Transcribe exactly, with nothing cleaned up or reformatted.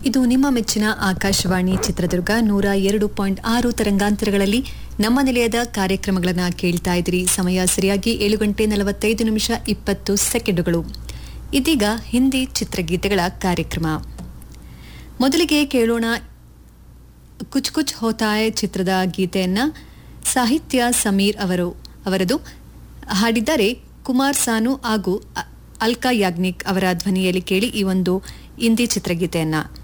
ಇದು ನಿಮ್ಮ ಮೆಚ್ಚಿನ ಆಕಾಶವಾಣಿ ಚಿತ್ರದುರ್ಗ ನೂರ ಎರಡು ಪಾಯಿಂಟ್ ಆರು ತರಂಗಾಂತರಗಳಲ್ಲಿ ನಮ್ಮ ನಿಲಯದ ಕಾರ್ಯಕ್ರಮಗಳನ್ನು ಕೇಳ್ತಾ ಇದ್ದೀರಿ. ಸಮಯ ಸರಿಯಾಗಿ ಏಳು ಗಂಟೆ ನಲವತ್ತೈದು ನಿಮಿಷ ಇಪ್ಪತ್ತು ಸೆಕೆಂಡುಗಳು. ಇದೀಗ ಹಿಂದಿ ಚಿತ್ರಗೀತೆಗಳ ಕಾರ್ಯಕ್ರಮ. ಮೊದಲಿಗೆ ಕೇಳೋಣ ಕುಚ್ ಕುಚ್ ಹೋತಾಯ್ ಚಿತ್ರದ ಗೀತೆಯನ್ನ. ಸಾಹಿತ್ಯ ಸಮೀರ್ ಅವರು ಅವರದು, ಹಾಡಿದ್ದಾರೆ ಕುಮಾರ್ ಸಾನು ಹಾಗೂ ಅಲ್ಕಾ ಯಾಗ್ನಿಕ್ ಅವರ ಧ್ವನಿಯಲ್ಲಿ ಕೇಳಿ ಈ ಒಂದು ಹಿಂದಿ ಚಿತ್ರಗೀತೆಯನ್ನ.